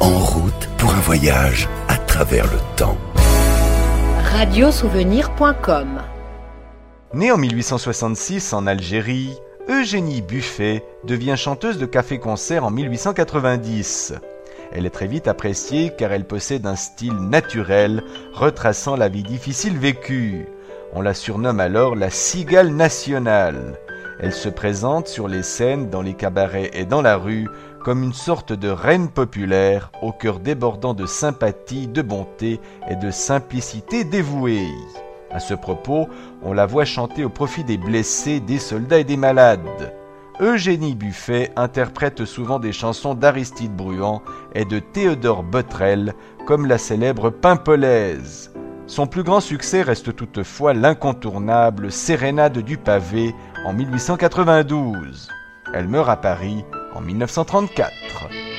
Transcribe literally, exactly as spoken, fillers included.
En route pour un voyage à travers le temps. radio souvenir point com. Née en mille huit cent soixante-six en Algérie, Eugénie Buffet devient chanteuse de café-concert en mille huit cent quatre-vingt-dix. Elle est très vite appréciée car elle possède un style naturel retraçant la vie difficile vécue. On la surnomme alors la cigale nationale. Elle se présente sur les scènes, dans les cabarets et dans la rue comme une sorte de reine populaire au cœur débordant de sympathie, de bonté et de simplicité dévouée. À ce propos, on la voit chanter au profit des blessés, des soldats et des malades. Eugénie Buffet interprète souvent des chansons d'Aristide Bruant et de Théodore Botrel, comme la célèbre Pimpolaise. Son plus grand succès reste toutefois l'incontournable Sérénade du pavé en mille huit cent quatre-vingt-douze. Elle meurt à Paris en mille neuf cent trente-quatre.